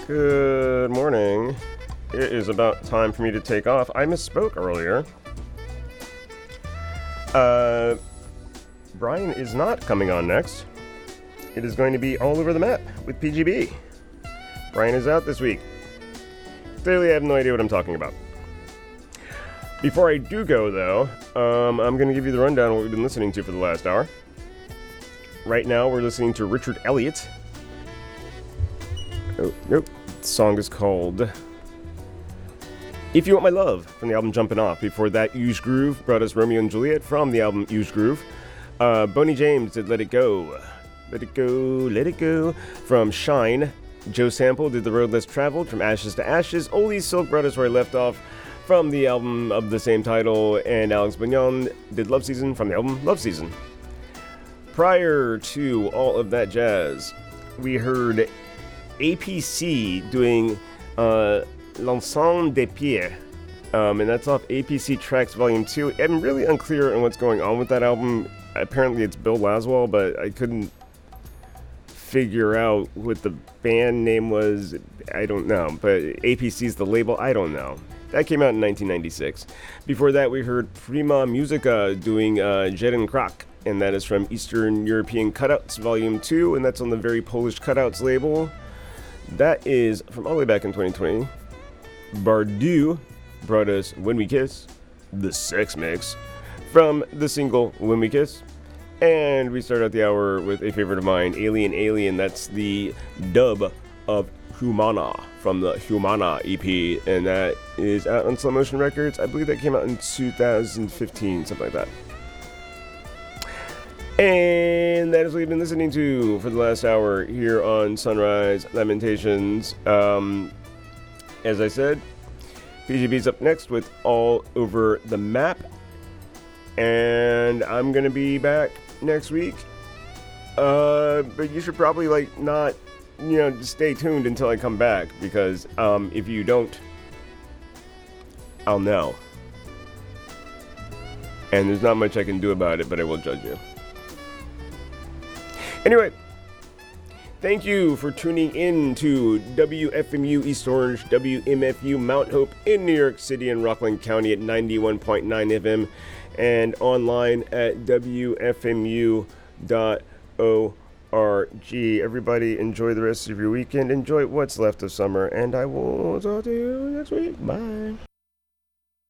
Good morning. It is about time for me to take off. I misspoke earlier. Brian is not coming on next. It is going to be All Over the Map with PGB. Brian is out this week. Clearly, I have no idea what I'm talking about. Before I do go, though, I'm going to give you the rundown of what we've been listening to for the last hour. Right now, we're listening to Richard Elliott. Oh, nope. The song is called If You Want My Love from the album Jumpin' Off. Before that, Huge Groove brought us Romeo and Juliet from the album Huge Groove. Boney James did Let It Go. Let It Go, Let It Go from Shine. Joe Sample did The Road Less Traveled from Ashes to Ashes. Oli Silk brought us Where I Left Off from the album of the same title. And Alex Bugnon did Love Season from the album Love Season. Prior to all of that jazz, we heard APC doing L'Ensemble des Pieds, and that's off APC Tracks Volume 2. I'm really unclear on what's going on with that album. Apparently it's Bill Laswell, but I couldn't figure out what the band name was. I don't know, but APC's the label. I don't know. That came out in 1996. Before that, we heard Prima Musica doing Jeden Krak, and that is from Eastern European Cutouts Volume 2, and that's on the Very Polish Cutouts label. That is from all the way back in 2020. Bardou brought us When We Kiss, the Sex Mix, from the single When We Kiss. And we start out the hour with a favorite of mine, Alien Alien. That's the dub of Humana from the Humana EP, and that is out on Slow Motion Records. I believe that came out in 2015, something like that. And that is what we've been listening to for the last hour here on Sunrise Lamentations. As I said, PGB's up next with All Over the Map. And I'm going to be back next week. But you should probably, not, just stay tuned until I come back. Because if you don't, I'll know. And there's not much I can do about it, but I will judge you. Anyway, thank you for tuning in to WFMU East Orange, WMFU Mount Hope in New York City and Rockland County at 91.9 FM and online at WFMU.org. Everybody enjoy the rest of your weekend. Enjoy what's left of summer, and I will talk to you next week. Bye.